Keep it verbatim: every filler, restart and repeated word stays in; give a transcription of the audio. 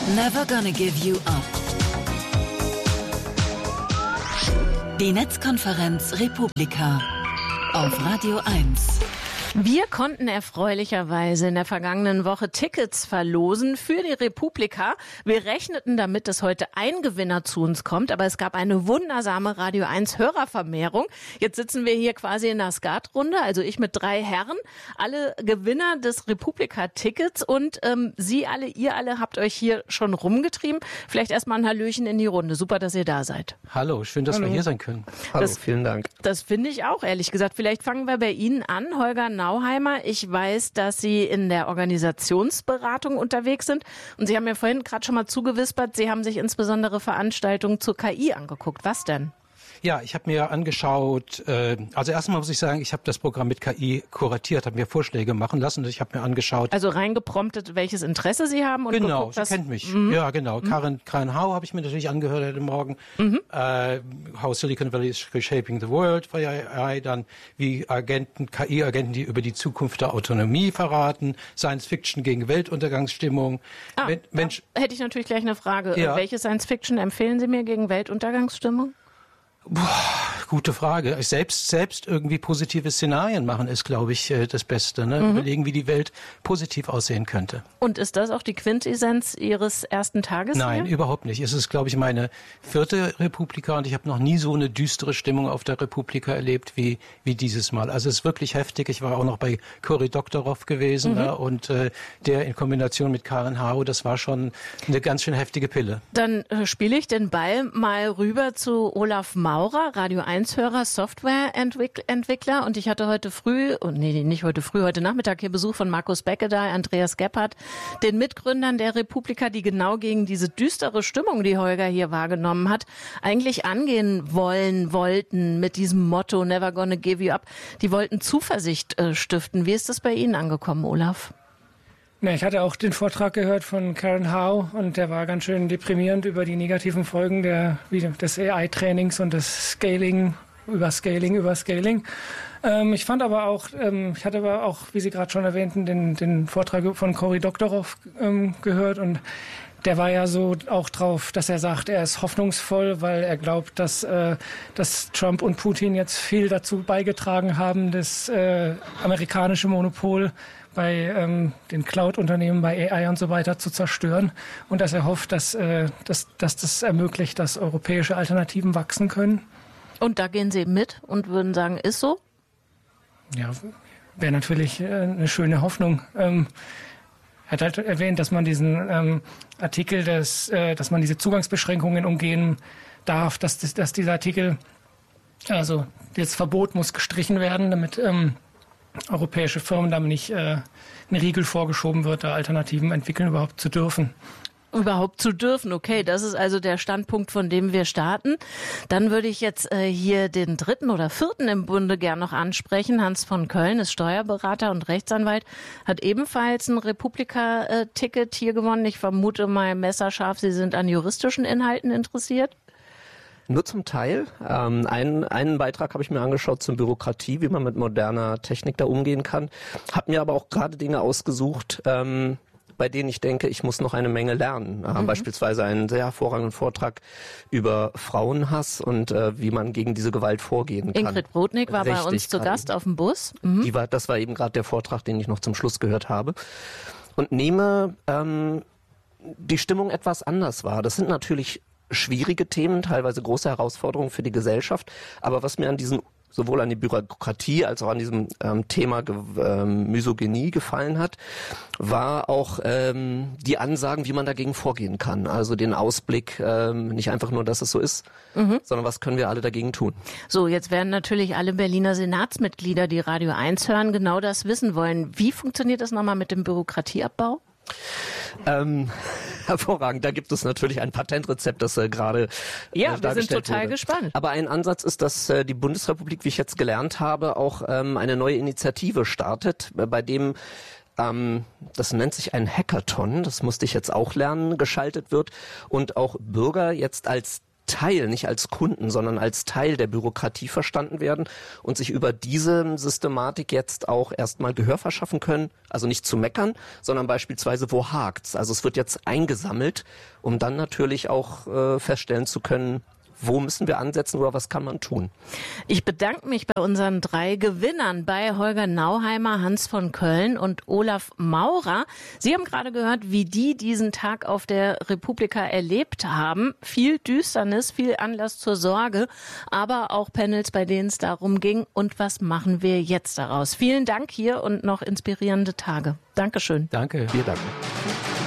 Never gonna give you up. Die Netzkonferenz Republika auf Radio eins. Wir konnten erfreulicherweise in der vergangenen Woche Tickets verlosen für die Republika. Wir rechneten damit, dass heute ein Gewinner zu uns kommt, aber es gab eine wundersame Radio eins Hörervermehrung. Jetzt sitzen wir hier quasi in der Skatrunde, also ich mit drei Herren, alle Gewinner des Republika-Tickets und ähm, Sie alle, ihr alle habt euch hier schon rumgetrieben. Vielleicht erstmal ein Hallöchen in die Runde. Super, dass ihr da seid. Hallo, schön, dass Hallo. wir hier sein können. Hallo, das, vielen Dank. Das finde ich auch, ehrlich gesagt. Vielleicht fangen wir bei Ihnen an, Holger Nauheimer. Ich weiß, dass Sie in der Organisationsberatung unterwegs sind. Und Sie haben mir vorhin gerade schon mal zugewispert, Sie haben sich insbesondere Veranstaltungen zur K I angeguckt. Was denn? Ja, ich habe mir angeschaut, äh, also erstmal muss ich sagen, ich habe das Programm mit K I kuratiert, habe mir Vorschläge machen lassen und ich habe mir angeschaut. Also reingepromptet, welches Interesse Sie haben und genau, geguckt, sie was... kennt mich. Mhm. Ja, genau. Mhm. Karen, Karen Hau habe ich mir natürlich angehört heute Morgen. Mhm. Äh, How Silicon Valley is Reshaping the World for A I, dann wie Agenten, K I-Agenten, die über die Zukunft der Autonomie verraten, Science Fiction gegen Weltuntergangsstimmung. Ah, Men- Mensch, hätte ich natürlich gleich eine Frage. Ja. Welche Science Fiction empfehlen Sie mir gegen Weltuntergangsstimmung? Boah, gute Frage. Selbst, selbst irgendwie positive Szenarien machen ist, glaube ich, das Beste. Ne? Mhm. Überlegen, wie die Welt positiv aussehen könnte. Und ist das auch die Quintessenz Ihres ersten Tages Nein, hier? überhaupt nicht. Es ist, glaube ich, meine vierte Republika und ich habe noch nie so eine düstere Stimmung auf der Republika erlebt wie, wie dieses Mal. Also es ist wirklich heftig. Ich war auch noch bei Cory Doctorow gewesen, mhm. ne? und äh, der in Kombination mit Karen Hau, das war schon eine ganz schön heftige Pille. Dann äh, spiele ich den Ball mal rüber zu Olaf Maurer. Maurer, Radio eins Hörer, Softwareentwickler und ich hatte heute früh, oh nee, nicht heute früh, heute Nachmittag hier Besuch von Markus Beckedahl, Andreas Gebhardt, den Mitgründern der Republika, die genau gegen diese düstere Stimmung, die Holger hier wahrgenommen hat, eigentlich angehen wollen, wollten mit diesem Motto Never gonna give you up. Die wollten Zuversicht äh, stiften. Wie ist das bei Ihnen angekommen, Olaf? Ja, ich hatte auch den Vortrag gehört von Karen Hau und der war ganz schön deprimierend über die negativen Folgen der, des A I-Trainings und des Scaling, über Scaling, über Scaling. Ähm, ich fand aber auch, ähm, ich hatte aber auch, wie Sie gerade schon erwähnten, den, den Vortrag von Cory Doctorow ähm, gehört und der war ja so auch drauf, dass er sagt, er ist hoffnungsvoll, weil er glaubt, dass, äh, dass Trump und Putin jetzt viel dazu beigetragen haben, das äh, amerikanische Monopol bei ähm, den Cloud-Unternehmen, bei A I und so weiter zu zerstören und dass er hofft, dass, äh, dass, dass das ermöglicht, dass europäische Alternativen wachsen können. Und da gehen Sie mit und würden sagen, ist so? Ja, wäre natürlich äh, eine schöne Hoffnung. Ähm, er hat halt erwähnt, dass man diesen ähm, Artikel, des, äh, dass man diese Zugangsbeschränkungen umgehen darf, dass, das, dass dieser Artikel, also das Verbot muss gestrichen werden, damit ähm, europäische Firmen damit nicht äh, ein Riegel vorgeschoben wird, da Alternativen entwickeln überhaupt zu dürfen. Überhaupt zu dürfen, okay, das ist also der Standpunkt, von dem wir starten. Dann würde ich jetzt äh, hier den dritten oder vierten im Bunde gern noch ansprechen. Hans von Köln ist Steuerberater und Rechtsanwalt, hat ebenfalls ein Republika-Ticket hier gewonnen. Ich vermute mal messerscharf, Sie sind an juristischen Inhalten interessiert. Nur zum Teil. Ähm, einen, einen Beitrag habe ich mir angeschaut zur Bürokratie, wie man mit moderner Technik da umgehen kann. Habe mir aber auch gerade Dinge ausgesucht, ähm, bei denen ich denke, ich muss noch eine Menge lernen. Äh, mhm. Beispielsweise einen sehr hervorragenden Vortrag über Frauenhass und äh, wie man gegen diese Gewalt vorgehen kann. Ingrid Brodnik war Richtig, bei uns zu gerade. Gast auf dem Bus. Mhm. Die war, das war eben gerade der Vortrag, den ich noch zum Schluss gehört habe. Und nehme ähm, die Stimmung etwas anders wahr. Das sind natürlich schwierige Themen, teilweise große Herausforderungen für die Gesellschaft. Aber was mir an diesen, sowohl an die Bürokratie als auch an diesem ähm, Thema Ge- ähm, Misogynie gefallen hat, war auch ähm, die Ansagen, wie man dagegen vorgehen kann. Also den Ausblick, ähm, nicht einfach nur, dass es so ist, mhm. sondern was können wir alle dagegen tun. So, jetzt werden natürlich alle Berliner Senatsmitglieder, die Radio eins hören, genau das wissen wollen. Wie funktioniert das nochmal mit dem Bürokratieabbau? Ähm, hervorragend. Da gibt es natürlich ein Patentrezept, das äh, gerade äh, Ja, wir sind total wurde. gespannt. Aber ein Ansatz ist, dass äh, die Bundesrepublik, wie ich jetzt gelernt habe, auch ähm, eine neue Initiative startet, äh, bei dem ähm, das nennt sich ein Hackathon, das musste ich jetzt auch lernen, geschaltet wird und auch Bürger jetzt als Teil, nicht als Kunden, sondern als Teil der Bürokratie verstanden werden und sich über diese Systematik jetzt auch erstmal Gehör verschaffen können. Also nicht zu meckern, sondern beispielsweise, wo hakt's? Also es wird jetzt eingesammelt, um dann natürlich auch äh, feststellen zu können, wo müssen wir ansetzen oder was kann man tun? Ich bedanke mich bei unseren drei Gewinnern, bei Holger Nauheimer, Hans von Köln und Olaf Maurer. Sie haben gerade gehört, wie die diesen Tag auf der Republika erlebt haben. Viel Düsternis, viel Anlass zur Sorge, aber auch Panels, bei denen es darum ging, und was machen wir jetzt daraus? Vielen Dank hier und noch inspirierende Tage. Dankeschön. Danke. Wir danken.